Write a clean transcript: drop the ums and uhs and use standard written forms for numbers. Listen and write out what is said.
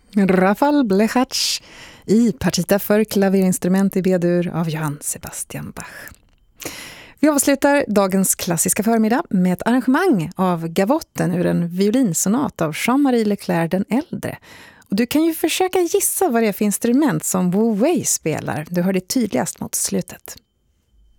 Rafal Blechacz i Partita för klaverinstrument i B-dur av Johann Sebastian Bach. Vi avslutar dagens klassiska förmiddag med ett arrangemang av gavotten ur en violinsonat av Jean-Marie Leclerc den äldre. Och du kan ju försöka gissa vad det är för instrument som Wu Wei spelar. Du hör det tydligast mot slutet.